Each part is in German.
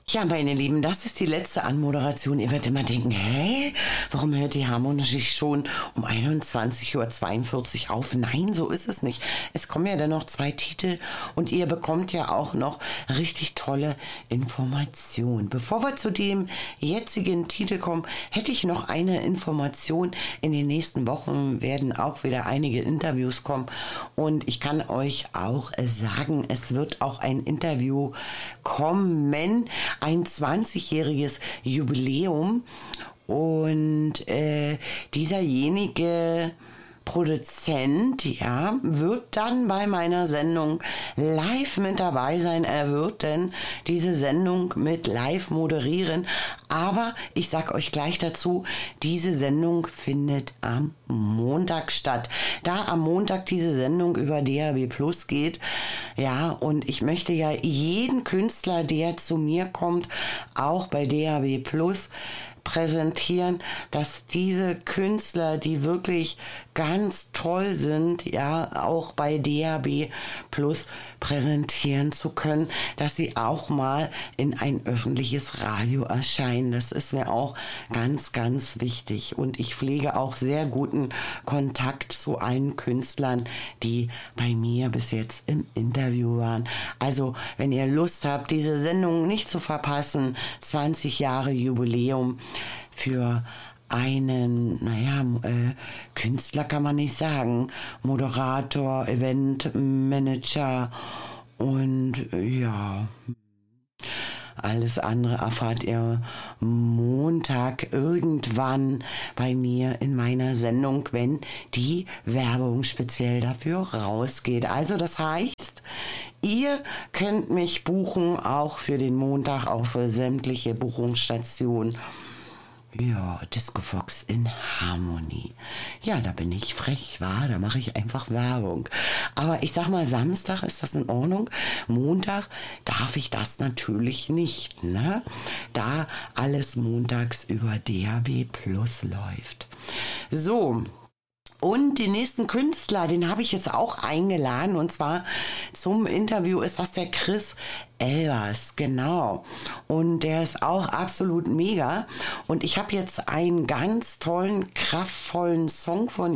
Ja, meine Lieben, das ist die letzte Anmoderation. Ihr werdet immer denken, hä? Warum hört die Harmonische schon um 21:42 Uhr auf? Nein, so ist es nicht. Es kommen ja dann noch 2 Titel und ihr bekommt ja auch noch richtig tolle Informationen. Bevor wir zu dem jetzigen Titel kommen, hätte ich noch eine Information. In den nächsten Wochen werden auch wieder einige Interviews kommen und ich kann euch auch sagen, es wird auch ein Interview kommen, ein 20-jähriges Jubiläum und dieserjenige Produzent, ja, wird dann bei meiner Sendung live mit dabei sein. Er wird denn diese Sendung mit live moderieren. Aber ich sag euch gleich dazu, diese Sendung findet am Montag statt. Da am Montag diese Sendung über DAB Plus geht, ja, und ich möchte ja jeden Künstler, der zu mir kommt, auch bei DAB Plus präsentieren, dass diese Künstler, die wirklich ganz toll sind, ja, auch bei DAB Plus präsentieren zu können, dass sie auch mal in ein öffentliches Radio erscheinen. Das ist mir auch ganz, ganz wichtig. Und ich pflege auch sehr guten Kontakt zu allen Künstlern, die bei mir bis jetzt im Interview waren. Also, wenn ihr Lust habt, diese Sendung nicht zu verpassen, 20 Jahre Jubiläum für einen, Künstler kann man nicht sagen, Moderator, Eventmanager und ja, alles andere erfahrt ihr Montag irgendwann bei mir in meiner Sendung, wenn die Werbung speziell dafür rausgeht. Also das heißt, ihr könnt mich buchen, auch für den Montag, auch für sämtliche Buchungsstationen. Ja, Disco Fox in Harmony. Ja, da bin ich frech, wa? Da mache ich einfach Werbung. Aber ich sag mal, Samstag ist das in Ordnung. Montag darf ich das natürlich nicht, ne? Da alles montags über DAB Plus läuft. So. Und den nächsten Künstler, den habe ich jetzt auch eingeladen, und zwar zum Interview ist das der Chris Elvers, genau. Und der ist auch absolut mega. Und ich habe jetzt einen ganz tollen, kraftvollen Song von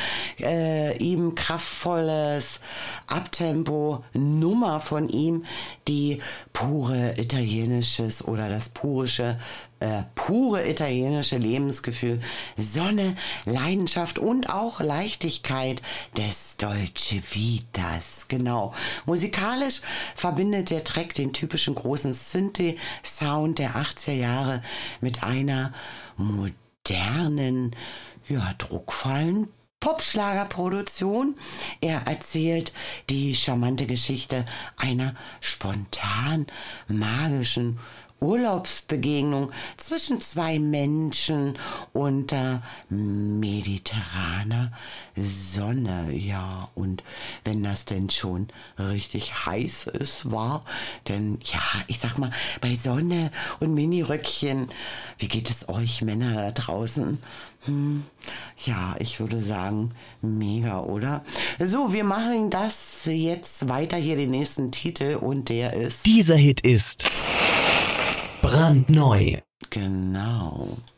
ihm kraftvolles Abtempo-Nummer von ihm, die pure italienisches oder das pure italienische Lebensgefühl, Sonne, Leidenschaft und auch Leichtigkeit des Dolce Vitas, genau. Musikalisch verbindet der Track den typischen großen Synthi-Sound der 80er Jahre mit einer modernen, ja, druckvollen Popschlagerproduktion. Er erzählt die charmante Geschichte einer spontan magischen Urlaubsbegegnung zwischen 2 Menschen unter mediterraner Sonne. Ja, und wenn das denn schon richtig heiß ist, war, denn ja, ich sag mal, bei Sonne und Miniröckchen, wie geht es euch Männer da draußen? Ja, ich würde sagen, mega, oder? So, wir machen das jetzt weiter, hier den nächsten Titel, und der ist... Dieser Hit ist brandneu. Genau.